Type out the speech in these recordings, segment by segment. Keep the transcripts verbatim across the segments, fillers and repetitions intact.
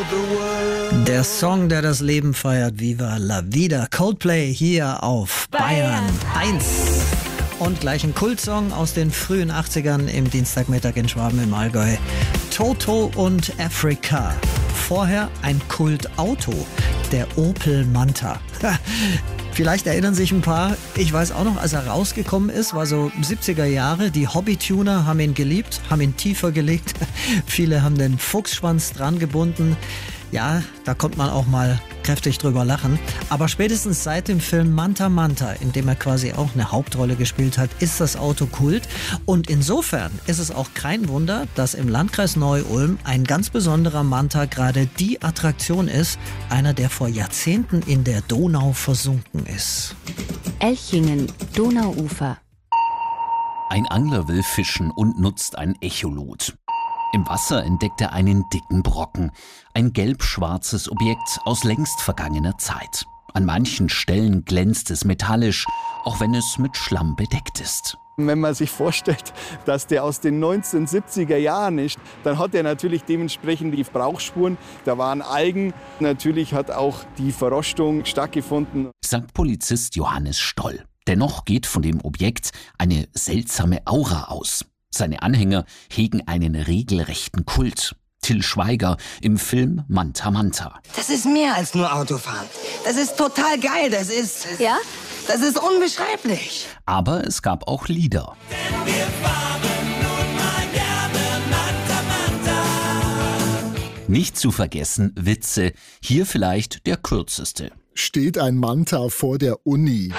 Der Song, der das Leben feiert, Viva la Vida. Coldplay hier auf Bayern eins. Und gleich ein Kultsong aus den frühen achtzigern im Dienstagmittag in Schwaben im Allgäu. Toto und Africa. Vorher ein Kultauto, der Opel Manta. Vielleicht erinnern sich ein paar, ich weiß auch noch, als er rausgekommen ist, war so siebziger Jahre, die Hobbytuner haben ihn geliebt, haben ihn tiefer gelegt, viele haben den Fuchsschwanz dran gebunden. Ja, da konnte man auch mal kräftig drüber lachen. Aber spätestens seit dem Film Manta Manta, in dem er quasi auch eine Hauptrolle gespielt hat, ist das Auto Kult. Und insofern ist es auch kein Wunder, dass im Landkreis Neu-Ulm ein ganz besonderer Manta gerade die Attraktion ist, einer, der vor Jahrzehnten in der Donau versunken ist. Elchingen, Donauufer. Ein Angler will fischen und nutzt ein Echolot. Im Wasser entdeckt er einen dicken Brocken. Ein gelb-schwarzes Objekt aus längst vergangener Zeit. An manchen Stellen glänzt es metallisch, auch wenn es mit Schlamm bedeckt ist. Wenn man sich vorstellt, dass der aus den neunzehnhundertsiebziger Jahren ist, dann hat er natürlich dementsprechend die Brauchspuren. Da waren Algen. Natürlich hat auch die Verrostung stattgefunden. Sagt Polizist Johannes Stoll. Dennoch geht von dem Objekt eine seltsame Aura aus. Seine Anhänger hegen einen regelrechten Kult. Till Schweiger im Film Manta Manta. Das ist mehr als nur Autofahren. Das ist total geil. Das ist... Ja? Das ist unbeschreiblich. Aber es gab auch Lieder. Denn wir fahren nun mal gerne Manta Manta. Nicht zu vergessen Witze. Hier vielleicht der kürzeste. Steht ein Manta vor der Uni.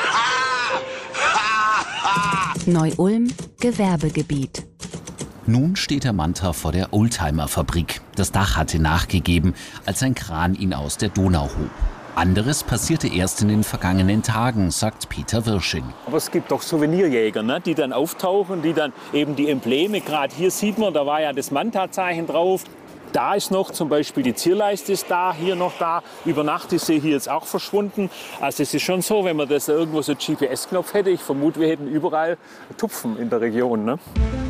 Neu-Ulm, Gewerbegebiet. Nun steht der Manta vor der Oldtimer-Fabrik. Das Dach hatte nachgegeben, als ein Kran ihn aus der Donau hob. Anderes passierte erst in den vergangenen Tagen, sagt Peter Wirsching. Aber es gibt auch Souvenirjäger, ne, die dann auftauchen, die dann eben die Embleme, gerade hier sieht man, da war ja das Manta-Zeichen drauf. Da ist noch zum Beispiel die Zierleiste ist da, hier noch da. Über Nacht ist sie hier jetzt auch verschwunden. Also es ist schon so, wenn man das irgendwo so einen G P S-Knopf hätte, ich vermute, wir hätten überall Tupfen in der Region. Ne?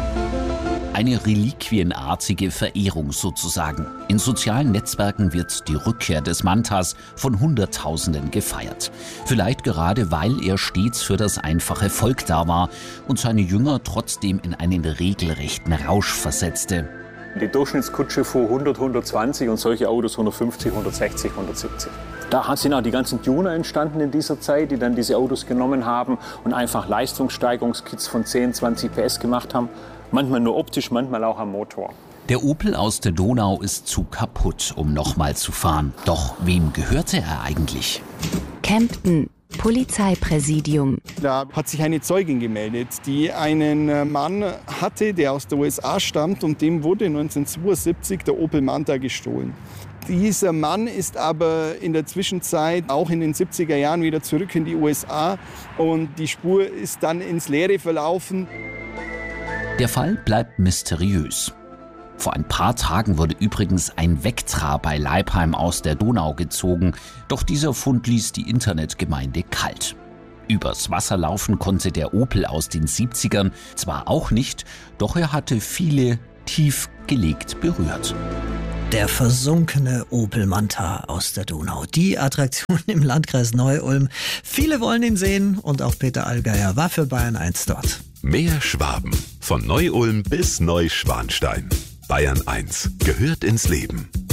Eine reliquienartige Verehrung sozusagen. In sozialen Netzwerken wird die Rückkehr des Mantas von Hunderttausenden gefeiert. Vielleicht gerade, weil er stets für das einfache Volk da war und seine Jünger trotzdem in einen regelrechten Rausch versetzte. Die Durchschnittskutsche fuhr hundert, hundertzwanzig und solche Autos hundertfünfzig, hundertsechzig, hundertsiebzig. Da sind auch die ganzen Tuner entstanden in dieser Zeit, die dann diese Autos genommen haben und einfach Leistungssteigerungskits von zehn, zwanzig P S gemacht haben. Manchmal nur optisch, manchmal auch am Motor. Der Opel aus der Donau ist zu kaputt, um nochmal zu fahren. Doch wem gehörte er eigentlich? Kempten, Polizeipräsidium. Da hat sich eine Zeugin gemeldet, die einen Mann hatte, der aus der U S A stammt, und dem wurde neunzehnhundertzweiundsiebzig der Opel Manta gestohlen. Dieser Mann ist aber in der Zwischenzeit auch in den siebziger Jahren wieder zurück in die U S A und die Spur ist dann ins Leere verlaufen. Der Fall bleibt mysteriös. Vor ein paar Tagen wurde übrigens ein Vectra bei Leipheim aus der Donau gezogen, doch dieser Fund ließ die Internetgemeinde kalt. Übers Wasser laufen konnte der Opel aus den siebzigern zwar auch nicht, doch er hatte viele tief gelegt berührt. Der versunkene Opel Manta aus der Donau. Die Attraktion im Landkreis Neu-Ulm. Viele wollen ihn sehen und auch Peter Allgeier war für Bayern eins dort. Mehr Schwaben. Von Neu-Ulm bis Neuschwanstein. Bayern eins gehört ins Leben.